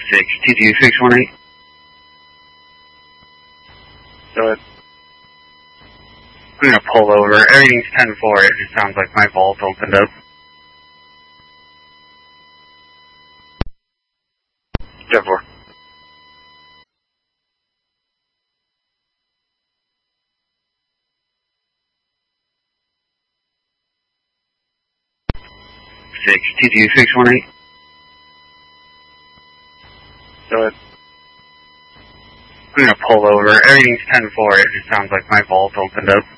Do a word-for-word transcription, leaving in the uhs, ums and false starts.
six two two six one eight. Go ahead. I'm gonna pull over. Everything's ten four. It just sounds like my vault opened up. ten four. six two two six one eight. Go ahead. I'm gonna pull over. Everything's ten four. It just sounds like my vault opened up.